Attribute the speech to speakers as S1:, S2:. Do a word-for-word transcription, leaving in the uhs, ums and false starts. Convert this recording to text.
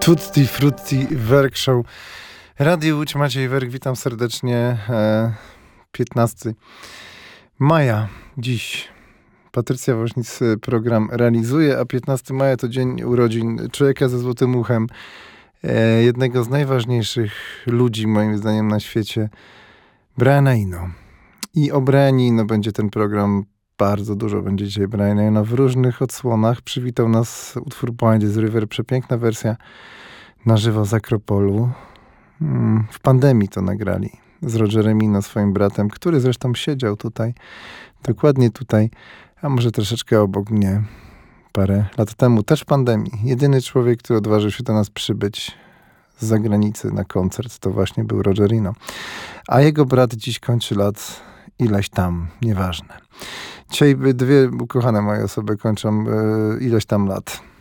S1: Tutti Frutti Werk Show. Radio Łódź, Maciej Werk, witam serdecznie. piętnastego maja, dziś Patrycja Woźnic program realizuje, a piętnastego maja to dzień urodzin człowieka ze złotym uchem, jednego z najważniejszych ludzi moim zdaniem na świecie, Briana Eno. I o Brianie Eno będzie ten program, bardzo dużo będzie dzisiaj Briana Eno w różnych odsłonach. Przywitał nas utwór Point is River, przepiękna wersja na żywo z Akropolu. W pandemii to nagrali z Rogerem Eno, swoim bratem, który zresztą siedział tutaj, dokładnie tutaj, a może troszeczkę obok mnie parę lat temu, też w pandemii. Jedyny człowiek, który odważył się do nas przybyć z zagranicy na koncert, to właśnie był Roger Eno. A jego brat dziś kończy lat ileś tam, nieważne. Dzisiaj dwie ukochane moje osoby kończą e, ileś tam lat.